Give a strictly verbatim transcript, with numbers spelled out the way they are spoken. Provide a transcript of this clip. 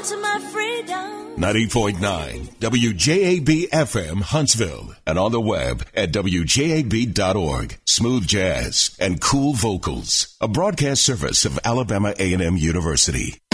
to my freedom. ninety point nine W J A B F M Huntsville and on the web at W J A B dot org. Smooth jazz and cool vocals. A broadcast service of Alabama A and M University.